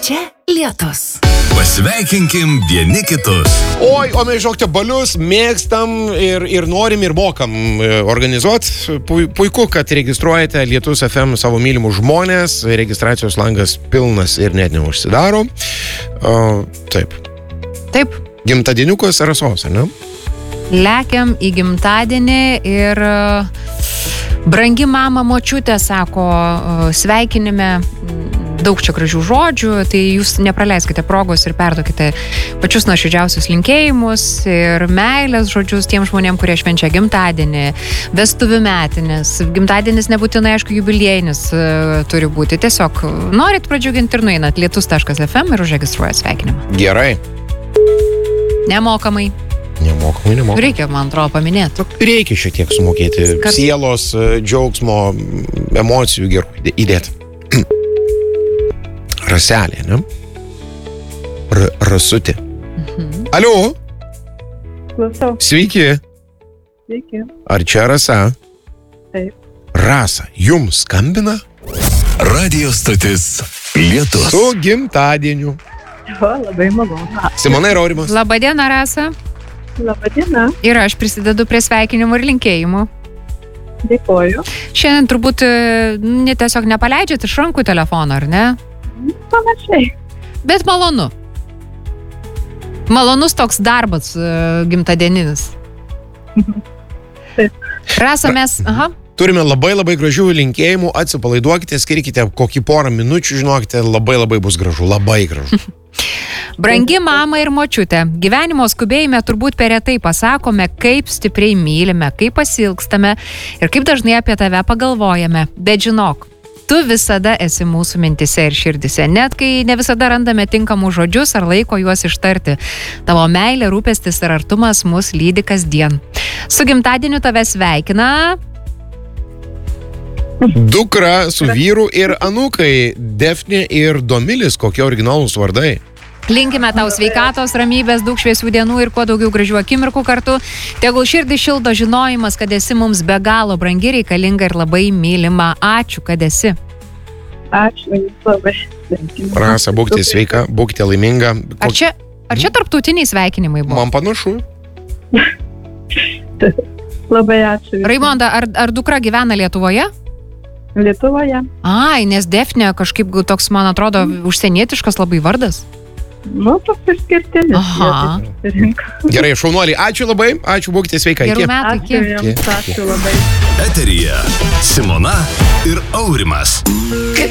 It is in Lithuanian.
čia Lietus. Pasveikinkim vieni kitus. Oi, o mes žinokite, balius mėgstam ir norim ir mokam organizuoti. Puiku, kad registruojate Lietus FM savo mylimus žmonės. Registracijos langas pilnas ir net neužsidaro. Taip. Gimtadieniukas Rasos, ar ne? Lekiam į gimtadienį ir brangi mama močiutė sako sveikinime daug čia gražių žodžių, tai jūs nepraleiskite progos ir perduokite pačius nuoširdžiausius linkėjimus ir meilės žodžius tiem žmonėm, kurie švenčia gimtadienį, vestuvių metinės. Gimtadienis nebūtinai, aišku, jubiliejinis turi būti. Tiesiog norit pradžiuginti ir nueinat lietus.fm ir užregistruojat sveikinimą. Gerai. Nemokamai. Nemokamai. Reikia, man atrodo, paminėti. Reikia šiek tiek sumokėti sielos, džiaugsmo, emocijų gerų įdėti. Raselė, ne? Rasutė. Alio? Klausau. Sveiki. Sveiki. Ar čia Rasa? Taip. Rasa, jums skambina? Radio stotis Lietus. Su gimtadieniu. O, labai malonu. Simona ir Aurimas. Labadiena, Rasa. Labadiena. Ir aš prisidedu prie sveikinimų ir linkėjimų. Dėkoju. Šiandien turbūt tiesiog nepaleidžiat iš rankų telefoną, ar ne? Panašiai. Bet malonu. Malonus toks darbas gimtadieninis. Taip. Rasa, mes... Aha. Turime labai gražių linkėjimų, atsipalaiduokite, skirkite kokį porą minučių, žinokite, labai bus gražu, labai gražu. Brangi mama ir močiutė, gyvenimo skubėjime turbūt per retai pasakome, kaip stipriai mylime, kaip pasilgstame ir kaip dažnai apie tave pagalvojame. Bet žinok, tu visada esi mūsų mintise ir širdise, net kai ne visada randame tinkamų žodžius ar laiko juos ištarti. Tavo meilė, rūpestis ir artumas mus lydi kasdien. Su gimtadieniu tave sveikina Dukra su vyru ir anūkai, Defnė ir Domilis, kokie originalūs vardai. Linkime tau sveikatos, ramybės, daug šviesių dienų ir kuo daugiau gražių akimirkų kartu. Tegul širdį šildo žinojimas, kad esi mums be galo brangi, reikalinga ir labai mylima. Ačiū, kad esi. Ačiū, jums labai. Rasa, būkite sveika, būkite laiminga. Ar čia tarptautiniai sveikinimai buvo? Man panašu. Labai ačiū. Raimonda, ar dukra gyvena Lietuvoje? Lietuvoje. Ai, nes Defnė kažkaip toks, man atrodo, užsienietiškas labai vardas. Nu, toks išskirtinis. Aha. Gerai, šaunuoliai, ačiū labai, ačiū, būkite sveika. Gerų metų, Ačiū jums, ačiū labai. Eteryje Simona ir Aurimas.